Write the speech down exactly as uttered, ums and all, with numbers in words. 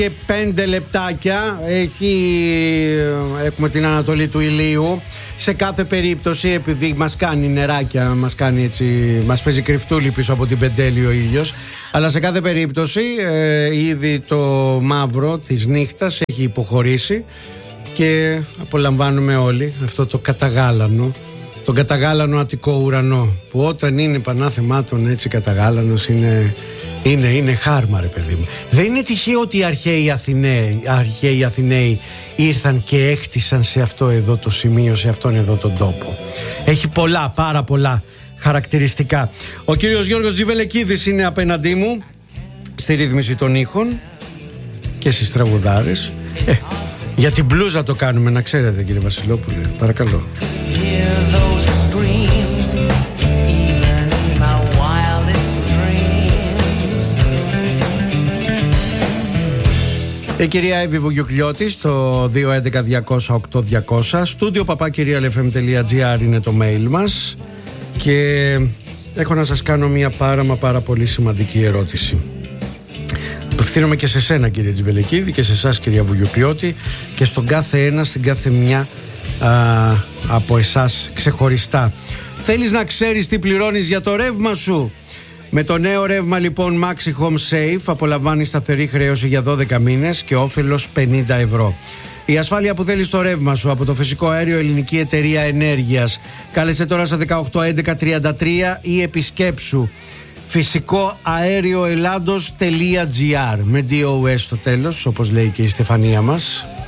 Και πέντε λεπτάκια έχει, έχουμε την Ανατολή του ηλίου. Σε κάθε περίπτωση, επειδή μας κάνει νεράκια, μας κάνει έτσι, μας παίζει κρυφτούλη πίσω από την πεντέλη ο ήλιος, αλλά σε κάθε περίπτωση ε, ήδη το μαύρο της νύχτας έχει υποχωρήσει και απολαμβάνουμε όλοι αυτό το καταγάλανο, τον καταγάλανο Αττικό ουρανό, που όταν είναι πανάθεμάτων έτσι καταγάλανος είναι... Είναι, είναι χάρμα, ρε παιδί μου. Δεν είναι τυχαίο ότι οι αρχαίοι Αθηναίοι, αρχαίοι Αθηναίοι ήρθαν και έκτισαν σε αυτό εδώ το σημείο, σε αυτόν εδώ τον τόπο. Έχει πολλά, πάρα πολλά χαρακτηριστικά. Ο κύριος Γιώργος Τζιβελεκίδης είναι απέναντί μου στη ρύθμιση των ήχων και στις τραγουδάρες. ε, Για την μπλούζα το κάνουμε, να ξέρετε, κύριε Βασιλόπουλε. Παρακαλώ. Η κυρία Εύη Βουγιουκλιώτη στο δύο έντεκα διακόσια οκτώ διακόσια, στούντιο παπάκυριαλεφm τελεία εφ εμ τελεία τζι άρ είναι το mail μας και έχω να σας κάνω μια πάρα μα πάρα πολύ σημαντική ερώτηση. Απευθύνομαι και σε σένα, κύριε Τζιβελεκίδη, και σε εσάς, κυρία Βουγιουκλιώτη, και στον κάθε ένα, στην κάθε μια α, από εσάς ξεχωριστά. Θέλεις να ξέρεις τι πληρώνεις για το ρεύμα σου? Με το νέο ρεύμα λοιπόν Maxi Home Safe απολαμβάνει σταθερή χρέωση για δώδεκα μήνες και όφελος πενήντα ευρώ. Η ασφάλεια που θέλει στο ρεύμα σου από το φυσικό αέριο Ελληνική Εταιρεία Ενέργειας. Κάλεσε τώρα στα δεκαοκτώ έντεκα τριάντα τρία ή επισκέψου φυσικό αέριο ελλάδος τελεία τζι άρ με ντι ο ες στο τέλος, όπως λέει και η Στεφανία μας.